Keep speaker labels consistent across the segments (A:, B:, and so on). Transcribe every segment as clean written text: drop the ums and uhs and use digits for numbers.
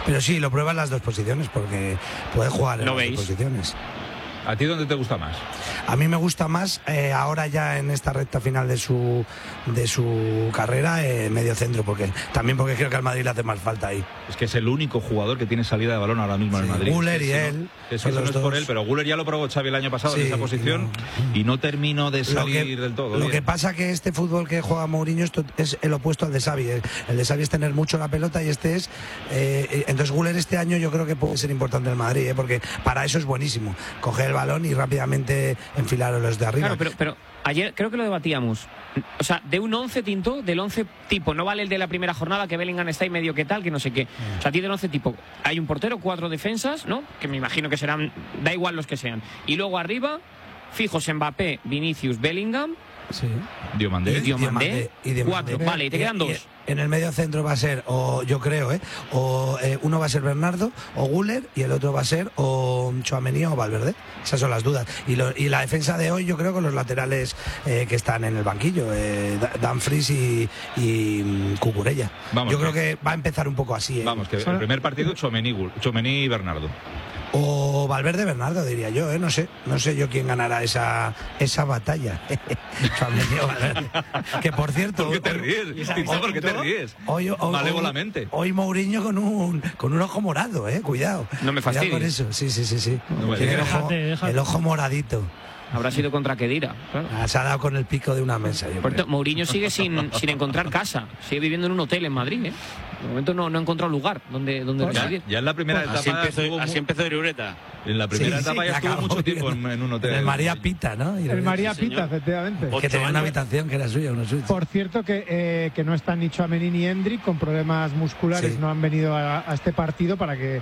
A: Pero sí, lo prueba en las dos posiciones, porque puede jugar en las dos posiciones.
B: ¿A ti dónde te gusta más?
A: A mí me gusta más ahora ya en esta recta final de su carrera, medio centro, porque creo que al Madrid le hace más falta ahí.
B: Es que es el único jugador que tiene salida de balón ahora mismo en el Madrid.
A: Guller y él.
B: Eso no es por él, pero Guller ya lo probó Xavi el año pasado en esa posición y no terminó de salir del todo.
A: Lo que pasa que este fútbol que juega Mourinho es el opuesto al de Xavi. El de Xavi es tener mucho la pelota y este es... entonces Guller este año yo creo que puede ser importante en el Madrid, porque para eso es buenísimo. Coger el balón y rápidamente enfilar a los de arriba.
C: Claro, pero ayer creo que lo debatíamos. O sea, de un 11 tinto, del 11 tipo, no vale el de la primera jornada, que Bellingham está ahí medio que tal, que no sé qué. O sea, tiene el 11 tipo. Hay un portero, 4 defensas, ¿no? Que me imagino que serán, da igual los que sean. Y luego arriba, fijos Mbappé, Vinicius, Bellingham.
A: Sí.
C: Diomandé.
A: Y Diomandé.
C: 4, vale, y te quedan 2.
A: En el medio centro va a ser, yo creo, uno va a ser Bernardo o Guller y el otro va a ser o Tchouaméni o Valverde. Esas son las dudas. Y la defensa de hoy, yo creo, con los laterales que están en el banquillo, Dumfries y Cucurella. Yo creo que va a empezar un poco así.
B: Vamos, que el primer partido Tchouaméni y Bernardo.
A: O Valverde Bernardo, diría yo, no sé yo quién ganará esa batalla. Que por cierto...
B: ¿Por qué te ríes? ¿Por qué te ríes? Malévolamente.
A: Hoy Mourinho con un ojo morado, cuidado.
C: No me fastidies.
A: Cuidado con eso, sí.
B: No,
A: tiene el ojo moradito.
C: Habrá sido contra Khedira, claro.
A: Se ha dado con el pico de una mesa.
C: Mourinho sigue sin encontrar casa. Sigue viviendo en un hotel en Madrid, De momento no ha encontrado lugar donde residir.
B: Ya en la primera etapa...
D: Así empezó Irureta.
B: En la primera etapa ya estuvo mucho tiempo en un hotel.
A: El María Pita, ¿no?
E: El María Pita, efectivamente.
A: Que tenía una habitación que era suya, una suite.
E: Por cierto, que no están ni Tchouaméni ni Endrick, con problemas musculares, no han venido a este partido para que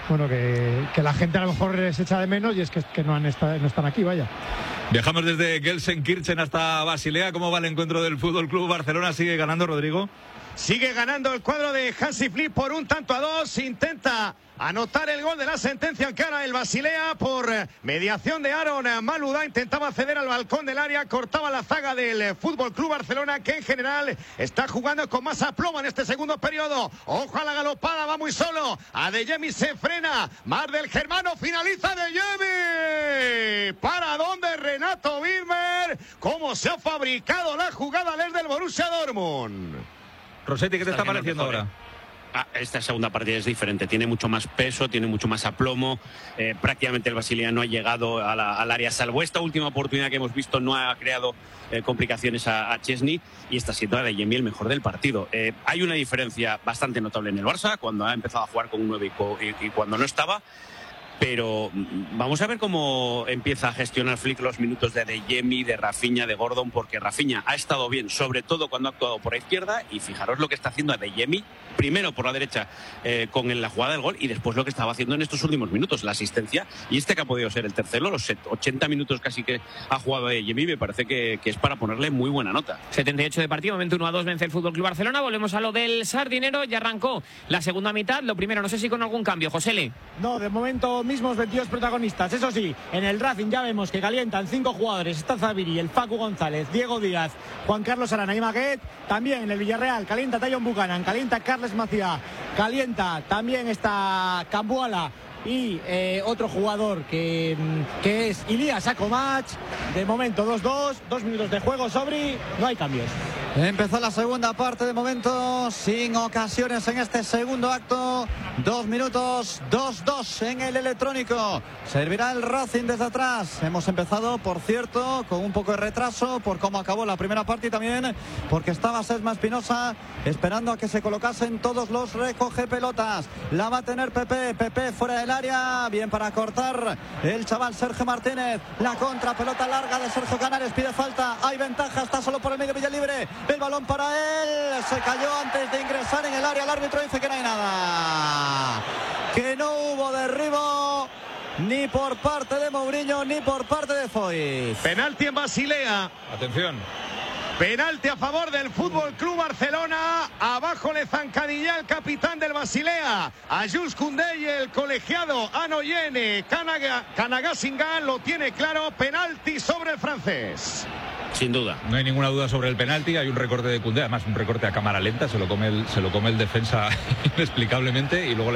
E: la gente a lo mejor les echa de menos, y es que no están aquí, vaya.
B: Viajamos desde Gelsenkirchen hasta Basilea. ¿Cómo va el encuentro del Fútbol Club Barcelona? ¿Sigue ganando, Rodrigo?
F: Sigue ganando el cuadro de Hansi Flick por 1-2. Intenta anotar el gol de la sentencia en cara el Basilea por mediación de Aaron Malouda. Intentaba acceder al balcón del área, cortaba la zaga del Fútbol Club Barcelona, que en general está jugando con más aplomo en este segundo periodo. Ojo a la galopada, va muy solo. Adeyemi se frena. Mar del Germano, finaliza Adeyemi. ¿Para dónde Renato Wilmer? ¿Cómo se ha fabricado la jugada desde el Borussia Dortmund?
B: Rossetti, ¿qué te está pareciendo ahora?
D: Esta segunda partida es diferente, tiene mucho más peso, tiene mucho más aplomo. Prácticamente el Basilea no ha llegado al área, salvo esta última oportunidad que hemos visto, no ha creado complicaciones a Chesney, y está siendo Adeyemi el mejor del partido. Hay una diferencia bastante notable en el Barça, cuando ha empezado a jugar con un 9 y cuando no estaba. Pero vamos a ver cómo empieza a gestionar Flick los minutos de Adeyemi, de Rafinha, de Gordon, porque Rafinha ha estado bien, sobre todo cuando ha actuado por la izquierda, y fijaros lo que está haciendo Adeyemi, primero por la derecha con la jugada del gol, y después lo que estaba haciendo en estos últimos minutos, la asistencia, y que ha podido ser el tercero, los 80 minutos casi que ha jugado Adeyemi, me parece que es para ponerle muy buena nota.
C: 78 de partido, momento 1-2, vence el Fútbol Club Barcelona. Volvemos a lo del Sardinero, ya arrancó la segunda mitad. Lo primero, no sé si con algún cambio, Josele.
G: No, de momento mismos 22 protagonistas. Eso sí, en el Racing ya vemos que calientan 5 jugadores. Está Zaviri, el Facu González, Diego Díaz, Juan Carlos Arana y Maguet. También en el Villarreal calienta Tayon Buchanan, calienta Carles Maciá, calienta también está Cambuala y otro jugador que es Ilías Akomach. De momento 2-2, 2 minutos de juego, Sobri, no hay cambios.
H: Empezó la segunda parte, de momento sin ocasiones en este segundo acto. 2 minutos, 2-2 en el electrónico. Servirá el Racing desde atrás. Hemos empezado, por cierto, con un poco de retraso por cómo acabó la primera parte, y también porque estaba Sesma Espinosa esperando a que se colocasen todos los recoge pelotas. La va a tener Pepe fuera del área, bien para cortar el chaval Sergio Martínez. La contra, pelota larga de Sergio Canales, pide falta, hay ventaja, está solo por el medio Villalibre. El balón para él, se cayó antes de ingresar en el área. El árbitro dice que no hay nada, que no hubo derribo ni por parte de Mourinho ni por parte de Foyt.
F: Penalti en Basilea.
B: Atención.
F: Penalti a favor del Fútbol Club Barcelona. Abajo le zancadilla el capitán del Basilea, a Jules Koundé, y el colegiado Anoyene Kanagasingan lo tiene claro. Penalti sobre el francés.
D: Sin duda.
B: No hay ninguna duda sobre el penalti. Hay un recorte de Koundé, además un recorte a cámara lenta. Se lo come el defensa inexplicablemente, y luego